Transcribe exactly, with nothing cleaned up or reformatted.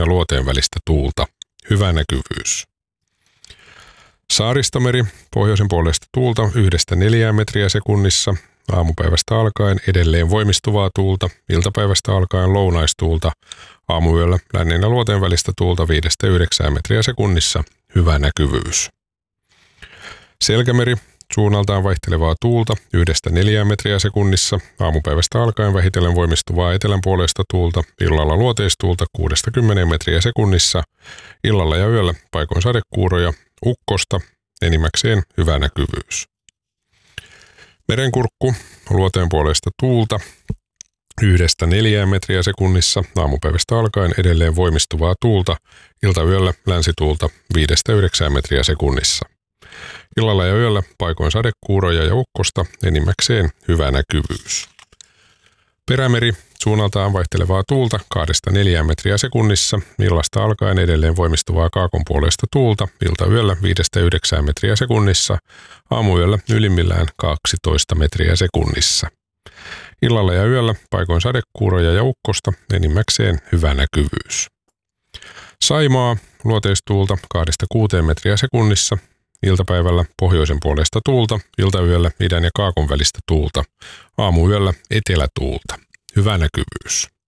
ja luoteen välistä tuulta. Hyvä näkyvyys. Saaristomeri, pohjoisen puolesta tuulta yhdestä neljään metriä sekunnissa. Aamupäivästä alkaen edelleen voimistuvaa tuulta, iltapäivästä alkaen lounaistuulta, aamuyöllä lännen ja luoteen välistä tuulta viidestä yhdeksään metriä sekunnissa, hyvä näkyvyys. Selkämeri, suunnaltaan vaihtelevaa tuulta yhdestä neljään metriä sekunnissa, aamupäivästä alkaen vähitellen voimistuvaa etelän puolesta tuulta, illalla luoteistuulta kuudesta kymmeneen metriä sekunnissa, illalla ja yöllä paikoin sadekuuroja, ukkosta, enimmäkseen hyvä näkyvyys. Merenkurkku, luoteen puolesta tuulta, yhdestä neljään metriä sekunnissa, aamupäivästä alkaen edelleen voimistuvaa tuulta, iltayöllä länsituulta viidestä yhdeksään metriä sekunnissa. Illalla ja yöllä paikoin sadekuuroja ja ukkosta, enimmäkseen hyvä näkyvyys. Perämeri, suunnaltaan vaihtelevaa tuulta kahdesta neljään metriä sekunnissa, illasta alkaen edelleen voimistuvaa kaakon puolesta tuulta, iltayöllä viidestä yhdeksään metriä sekunnissa, aamuyöllä ylimmillään kaksitoista metriä sekunnissa. Illalla ja yöllä paikoin sadekuuroja ja ukkosta, enimmäkseen hyvä näkyvyys. Saimaa, luoteistuulta kahdesta kuuteen metriä sekunnissa, iltapäivällä pohjoisen puolesta tuulta, iltayöllä idän ja kaakon välistä tuulta, aamuyöllä etelätuulta. Hyvä näkyvyys.